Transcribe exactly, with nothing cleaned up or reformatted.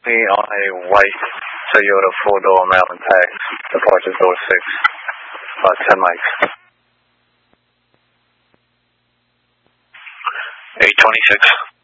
Me on a white Toyota four-door Maryland Pax, departure door six, uh, ten mics. eight twenty-six.